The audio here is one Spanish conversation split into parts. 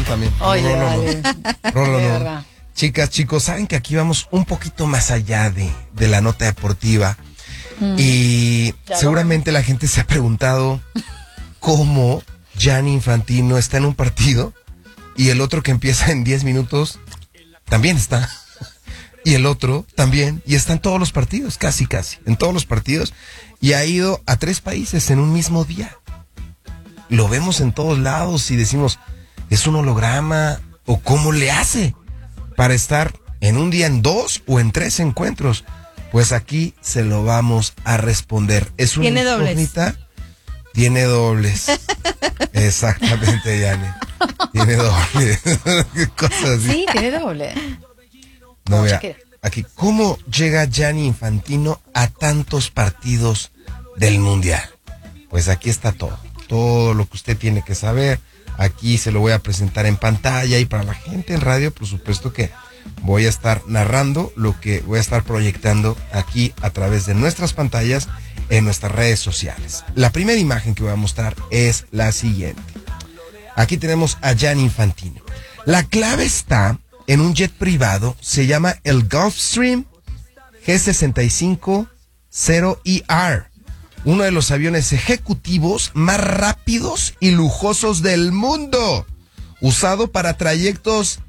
también. Oye, vale. Rolo. Chicas, chicos, saben que aquí vamos un poquito más allá de la nota deportiva. Y seguramente la gente se ha preguntado cómo Gianni Infantino está en un partido y el otro que empieza en 10 minutos también está. Y el otro también. Y está en todos los partidos, casi, en todos los partidos. Y ha ido a 3 países en un mismo día. Lo vemos en todos lados y decimos, ¿es un holograma? ¿O cómo le hace para estar en un día en 2 o en 3 encuentros? Pues aquí se lo vamos a responder. ¿Es una incógnita? Tiene dobles. Exactamente, Yane. Tiene dobles. ¿Qué cosas así? Sí, tiene doble. No, mira, aquí, ¿cómo llega Gianni Infantino a tantos partidos del Mundial? Pues aquí está todo lo que usted tiene que saber. Aquí se lo voy a presentar en pantalla y para la gente en radio, por supuesto que voy a estar narrando lo que voy a estar proyectando aquí a través de nuestras pantallas en nuestras redes sociales. La primera imagen que voy a mostrar es la siguiente. Aquí tenemos a Gianni Infantino. La clave está en un jet privado, se llama el Gulfstream G65-0ER, uno de los aviones ejecutivos más rápidos y lujosos del mundo, usado para trayectos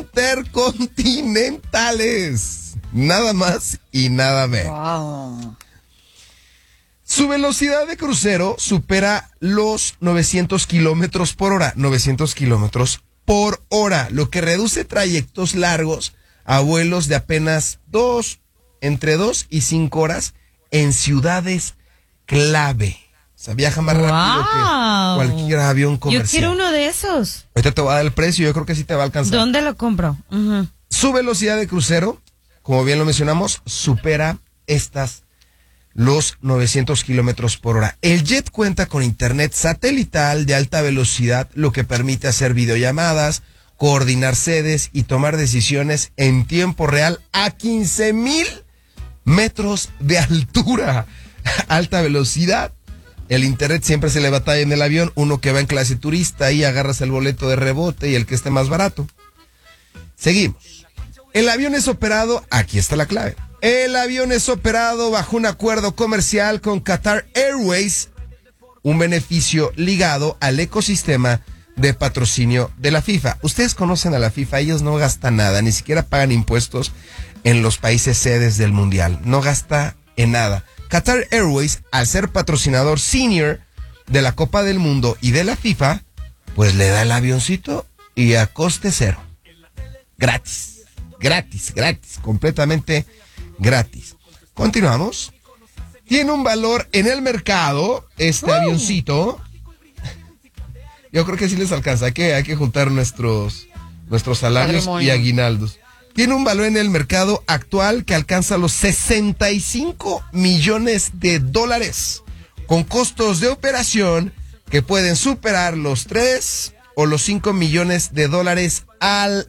intercontinentales. Nada más y nada menos. Wow. Su velocidad de crucero supera los 900 kilómetros por hora. 900 kilómetros por hora, lo que reduce trayectos largos a vuelos de apenas entre 2 y 5 horas en ciudades clave. O sea, viaja más rápido que cualquier avión comercial. Yo quiero uno de esos. Ahorita te voy a dar el precio, yo creo que sí te va a alcanzar. ¿Dónde lo compro? Uh-huh. Su velocidad de crucero, como bien lo mencionamos, supera los 900 kilómetros por hora. El jet cuenta con internet satelital de alta velocidad, lo que permite hacer videollamadas, coordinar sedes y tomar decisiones en tiempo real a 15,000 metros de altura. Alta velocidad. El internet siempre se le batalla en el avión. Uno que va en clase turista, ahí agarras el boleto de rebote y el que esté más barato. Seguimos. El avión es operado, aquí está la clave. El avión es operado bajo un acuerdo comercial con Qatar Airways, un beneficio ligado al ecosistema de patrocinio de la FIFA. Ustedes conocen a la FIFA, ellos no gastan nada, ni siquiera pagan impuestos en los países sedes del Mundial, no gasta en nada. Qatar Airways, al ser patrocinador senior de la Copa del Mundo y de la FIFA, pues le da el avioncito y a coste cero. Gratis, completamente gratis. Continuamos. Tiene un valor en el mercado, este avioncito. Yo creo que sí les alcanza, hay que juntar nuestros salarios y aguinaldos. Tiene un valor en el mercado actual que alcanza los 65 millones de dólares, con costos de operación que pueden superar los 3 o los 5 millones de dólares al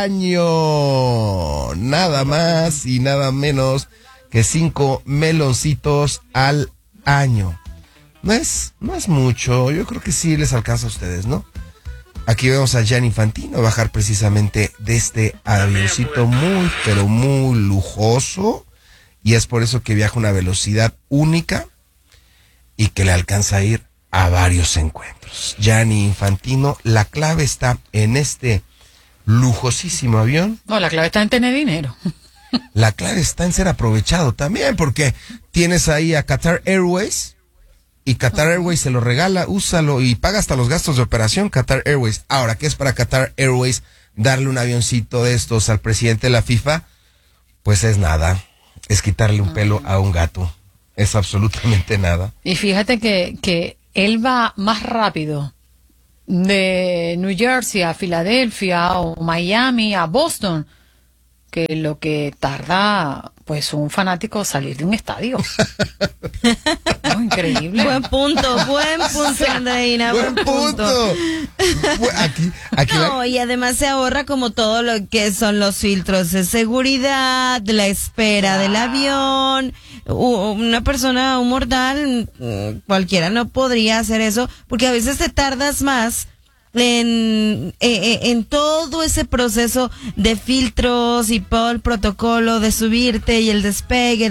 año. Nada más y nada menos que 5 meloncitos al año. No es mucho, yo creo que sí les alcanza a ustedes, ¿no? Aquí vemos a Gianni Infantino bajar precisamente de este avioncito muy, pero muy lujoso. Y es por eso que viaja a una velocidad única y que le alcanza a ir a varios encuentros. Gianni Infantino, la clave está en este lujosísimo avión. No, la clave está en tener dinero. La clave está en ser aprovechado también, porque tienes ahí a Qatar Airways y Qatar Airways se lo regala, úsalo y paga hasta los gastos de operación Qatar Airways. Ahora, ¿qué es para Qatar Airways darle un avioncito de estos al presidente de la FIFA? Pues es nada, es quitarle un pelo a un gato, es absolutamente nada. Y fíjate que él va más rápido de New Jersey a Filadelfia o Miami a Boston que lo que tarda pues un fanático salir de un estadio. No, increíble. Buen punto, Andreina, buen punto. Aquí no, y además se ahorra como todo lo que son los filtros de seguridad, la espera del avión. Una persona, un mortal, cualquiera no podría hacer eso, porque a veces te tardas más en todo ese proceso de filtros y todo el protocolo de subirte y el despegue,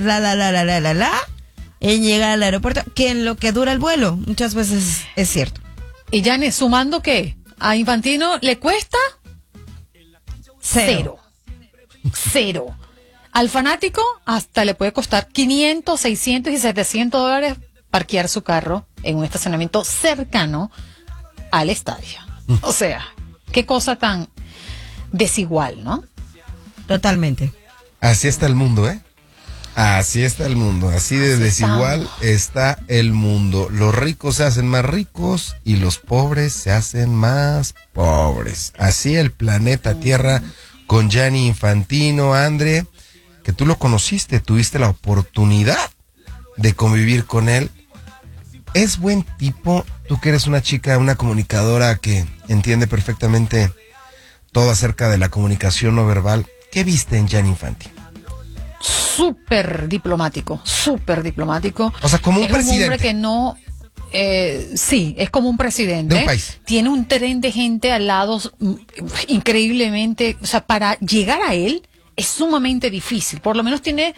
en llegar al aeropuerto, que en lo que dura el vuelo, muchas veces es cierto. Y Janet, ¿sumando qué? A Infantino le cuesta cero. Al fanático hasta le puede costar 500, 600 y 700 dólares parquear su carro en un estacionamiento cercano al estadio. O sea, qué cosa tan desigual, ¿no? Totalmente. Así está el mundo, ¿eh? Así está el mundo, así de desigual está el mundo. Los ricos se hacen más ricos y los pobres se hacen más pobres. Así el planeta Tierra con Gianni Infantino. Andre, que tú lo conociste, tuviste la oportunidad de convivir con él. Es buen tipo, tú que eres una chica, una comunicadora que entiende perfectamente todo acerca de la comunicación no verbal. ¿Qué viste en Gianni Infantino? Súper diplomático. O sea, como un presidente. Es un hombre que no... sí, es como un presidente. De un país. Tiene un tren de gente al lado increíblemente... O sea, para llegar a él es sumamente difícil. Por lo menos tiene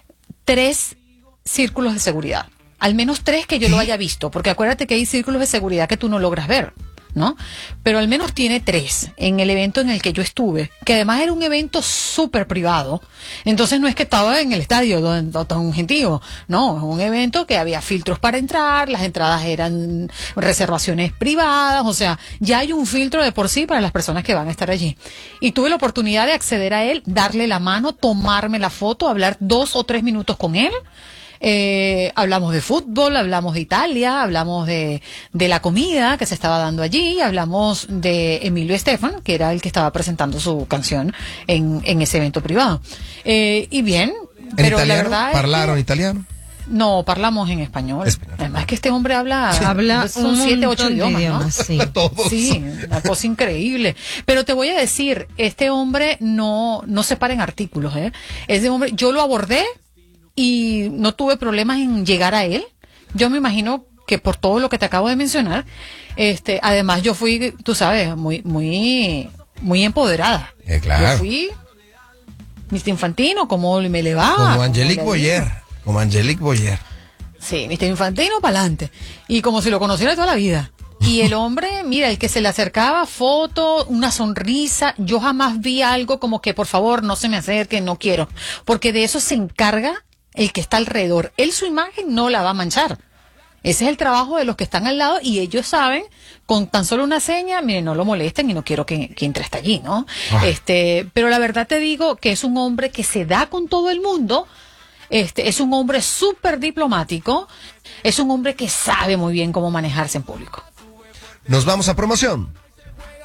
3 círculos de seguridad. Al menos 3 que yo lo haya visto. Porque acuérdate que hay círculos de seguridad que tú no logras ver, ¿no? Pero al menos tiene 3 en el evento en el que yo estuve, que además era un evento súper privado. Entonces no es que estaba en el estadio donde un gentío, no, es un evento que había filtros para entrar, las entradas eran reservaciones privadas, o sea, ya hay un filtro de por sí para las personas que van a estar allí. Y tuve la oportunidad de acceder a él, darle la mano, tomarme la foto, hablar 2 o 3 minutos con él. Hablamos de fútbol, hablamos de Italia, hablamos de la comida que se estaba dando allí, hablamos de Emilio Estefan, que era el que estaba presentando su canción en ese evento privado. Y bien, pero italiano? la verdad ¿Parlaron italiano? No, parlamos en español. Además que este hombre habla son 7, 8 idiomas, ¿no? Sí. Sí, una cosa increíble. Pero te voy a decir, este hombre no se para en artículos, ¿eh? Ese hombre, yo lo abordé y no tuve problemas en llegar a él. Yo me imagino que por todo lo que te acabo de mencionar, además yo fui, tú sabes, muy empoderada. Claro. Yo fui Mr. Infantino, como me elevaba. Como Angelique Boyer. Sí, Mr. Infantino para adelante. Y como si lo conociera toda la vida. Y el hombre, mira, el que se le acercaba, foto, una sonrisa. Yo jamás vi algo como que, por favor, no se me acerque, no quiero. Porque de eso se encarga el que está alrededor. Él su imagen no la va a manchar. Ese es el trabajo de los que están al lado y ellos saben, con tan solo una seña, miren, no lo molesten y no quiero que entre hasta allí, ¿no? Pero la verdad te digo que es un hombre que se da con todo el mundo, es un hombre súper diplomático, es un hombre que sabe muy bien cómo manejarse en público. Nos vamos a promoción.